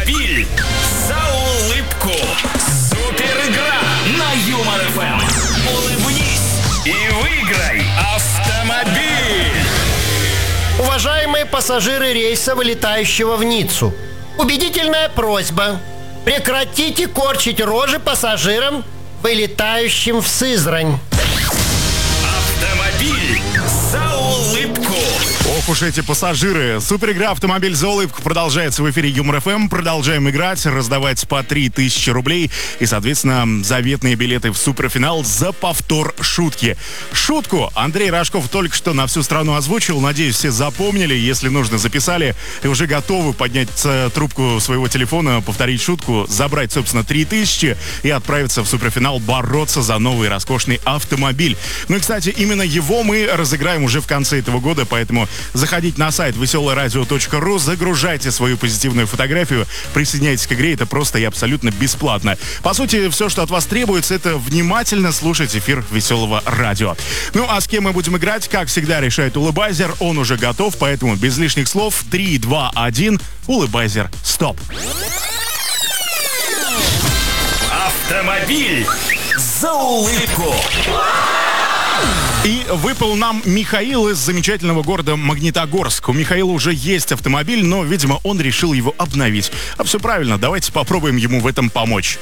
Автомобиль за улыбку. Супер игра на Юмор ФМ. Улыбнись и выиграй автомобиль. Уважаемые пассажиры рейса, вылетающего в Ниццу, убедительная просьба: прекратите корчить рожи пассажирам, вылетающим в Сызрань. Автомобиль за улыбку. Ох уж эти пассажиры. Суперигра «Автомобиль за улыбку» продолжается в эфире Юмор ФМ. Продолжаем играть, раздавать по 3000 рублей и, соответственно, заветные билеты в суперфинал за повтор шутки. Шутку Андрей Рожков только что на всю страну озвучил. Надеюсь, все запомнили. Если нужно, записали и уже готовы поднять трубку своего телефона, повторить шутку, забрать, собственно, 3000 и отправиться в суперфинал бороться за новый роскошный автомобиль. Ну и, кстати, именно его мы разыграем уже в конце этого года, поэтому заходите на сайт веселорадио.ру, загружайте свою позитивную фотографию, присоединяйтесь к игре, это просто и абсолютно бесплатно. По сути, все, что от вас требуется, это внимательно слушать эфир Веселого радио. Ну, а с кем мы будем играть, как всегда, решает Улыбайзер, он уже готов, поэтому без лишних слов, 3, 2, 1, Улыбайзер, стоп. Автомобиль за улыбку. И выпал нам Михаил из замечательного города Магнитогорск. У Михаила уже есть автомобиль, но, видимо, он решил его обновить. А все правильно, давайте попробуем ему в этом помочь.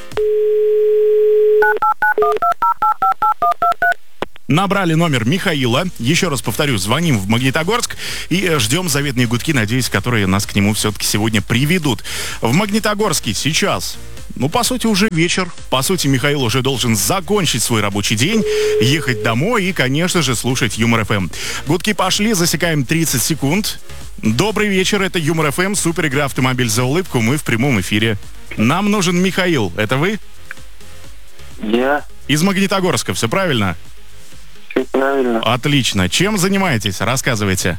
Набрали номер Михаила. Еще раз повторю, звоним в Магнитогорск и ждем заветные гудки, надеюсь, которые нас к нему все-таки сегодня приведут. В Магнитогорске сейчас... по сути, уже вечер. По сути, Михаил уже должен закончить свой рабочий день, ехать домой и, конечно же, слушать Юмор ФМ. Гудки пошли, засекаем 30 секунд. Добрый вечер, это Юмор ФМ, суперигра «Автомобиль за улыбку». Мы в прямом эфире. Нам нужен Михаил. Это вы? Я. Из Магнитогорска, все правильно? Все правильно. Отлично. Чем занимаетесь? Рассказывайте.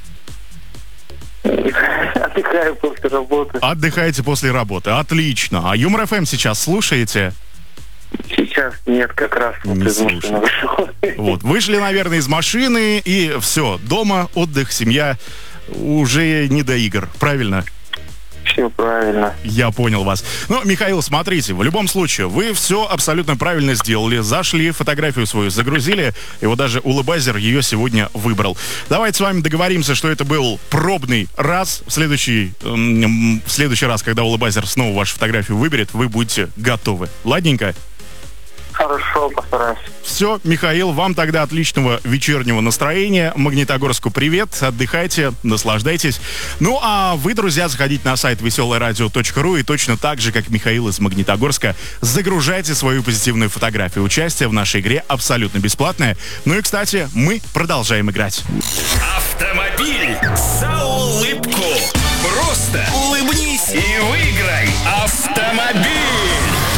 Отдыхаю после работы. Отдыхаете после работы. Отлично. А Юмор ФМ сейчас слушаете? Сейчас нет, как раз вот Не из машины слушаю. вышел. Вот, вышли, наверное, из машины, и все, дома, отдых, семья, уже не до игр, правильно? Все правильно. Я понял вас. Ну, Михаил, смотрите, в любом случае, вы все абсолютно правильно сделали, зашли, фотографию свою загрузили, и вот даже Улыбайзер ее сегодня выбрал. Давайте с вами договоримся, что это был пробный раз. В следующий раз, когда Улыбайзер снова вашу фотографию выберет, вы будете готовы. Ладненько? Хорошо, постараюсь. Все, Михаил, вам тогда отличного вечернего настроения. Магнитогорску привет, отдыхайте, наслаждайтесь. Ну, а вы, друзья, заходите на сайт веселорадио.ру и точно так же, как Михаил из Магнитогорска, загружайте свою позитивную фотографию. Участие в нашей игре абсолютно бесплатное. Ну и, кстати, мы продолжаем играть. Автомобиль за улыбку.